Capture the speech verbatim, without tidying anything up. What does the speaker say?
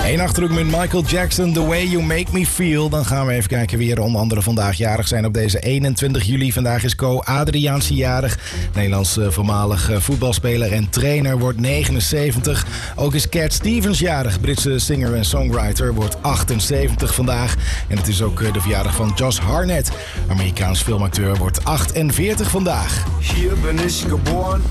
Eén achterhoek met Michael Jackson, The Way You Make Me Feel. Dan gaan we even kijken wie er onder andere vandaag jarig zijn op deze eenentwintig juli. Vandaag is Co Adriaanse jarig. Nederlands uh, voormalig uh, voetbalspeler en trainer, wordt negenenzeventig. Ook is Cat Stevens jarig. Britse singer en songwriter, wordt achtenzeventig vandaag. En het is ook uh, de verjaardag van Josh Hartnett. Amerikaans filmacteur, wordt achtenveertig vandaag. Hier ben ik geboren.